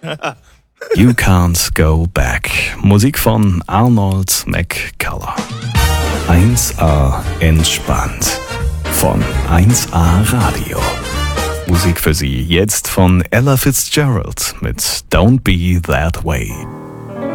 You Can't Go Back. Musik von Arnold McCuller. 1A entspannt. Von 1A Radio. Musik für Sie jetzt von Ella Fitzgerald mit Don't Be That Way.